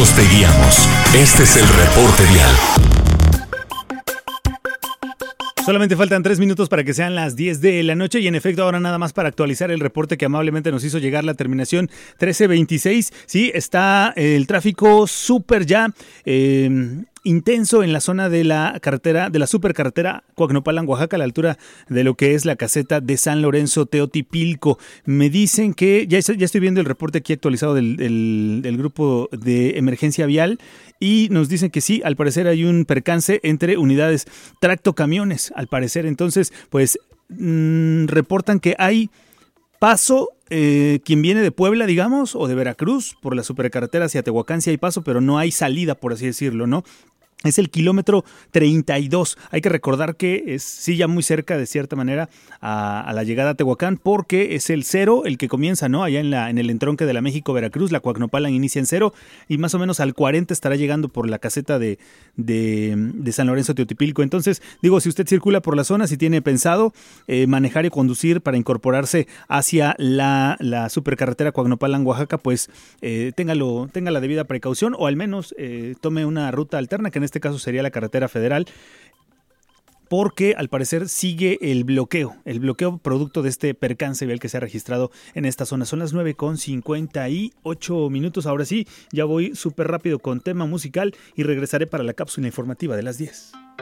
nosotros te guiamos. Este es el reporte vial. Solamente faltan 3 minutos para que sean las 10 de la noche y en efecto ahora nada más para actualizar el reporte que amablemente nos hizo llegar la terminación 1326. Sí, está el tráfico súper ya intenso en la zona de la carretera, de la supercarretera Coacnopalan, Oaxaca, a la altura de lo que es la caseta de San Lorenzo Teotipilco. Me dicen que ya estoy viendo el reporte aquí actualizado del grupo de emergencia vial y nos dicen que sí, al parecer hay un percance entre unidades tractocamiones, al parecer. Entonces, pues reportan que hay paso, quien viene de Puebla, digamos, o de Veracruz, por la supercarretera hacia Tehuacán sí hay paso, pero no hay salida, por así decirlo, ¿no? Es el kilómetro 32. Hay que recordar que es sí ya muy cerca de cierta manera a la llegada a Tehuacán, porque es el 0 el que comienza, ¿no? Allá en el entronque de la México-Veracruz, la Coacnopalan inicia en 0 y más o menos al 40 estará llegando por la caseta de San Lorenzo Teotipilco. Entonces, digo, si usted circula por la zona, si tiene pensado manejar y conducir para incorporarse hacia la supercarretera Coacnopalan, Oaxaca, pues tenga la debida precaución o al menos tome una ruta alterna, que en este caso sería la carretera federal, porque al parecer sigue el bloqueo producto de este percance vial que se ha registrado en esta zona. Son las 9:58. Ahora sí, ya voy súper rápido con tema musical y regresaré para la cápsula informativa de las 10.